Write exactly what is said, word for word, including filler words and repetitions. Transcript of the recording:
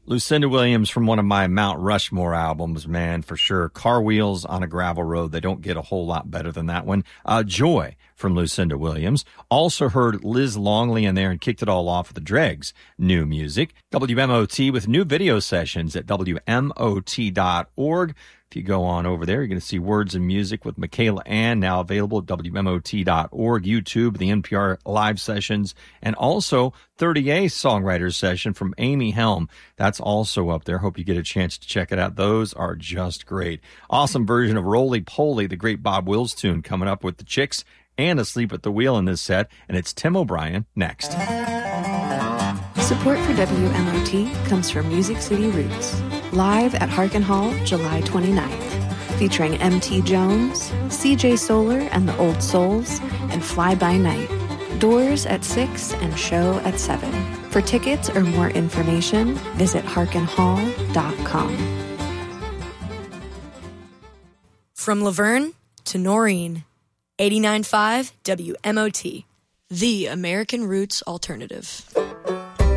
Lucinda Williams from one of my Mount Rushmore albums, man, for sure. Car Wheels on a Gravel Road. They don't get a whole lot better than that one. Uh, Joy from Lucinda Williams. Also heard Liz Longley in there and kicked it all off with the Dregs. New music. W M O T with new video sessions at W M O T dot org. If you go on over there, you're going to see Words and Music with Michaela Ann, now available at W M O T dot org, YouTube, the N P R live sessions, and also thirty A songwriters session from Amy Helm. That's also up there. Hope you get a chance to check it out. Those are just great. Awesome version of Roly Poly, the great Bob Wills tune, coming up with the Chicks and Asleep at the Wheel in this set, and it's Tim O'Brien next. Support for W M O T comes from Music City Roots, live at Harkin Hall, July twenty-ninth, featuring M T Jones, C J Solar and the Old Souls, and Fly By Night. Doors at six and show at seven. For tickets or more information, visit harkin hall dot com. From Laverne to Noreen, eighty-nine point five W M O T, the American Roots Alternative.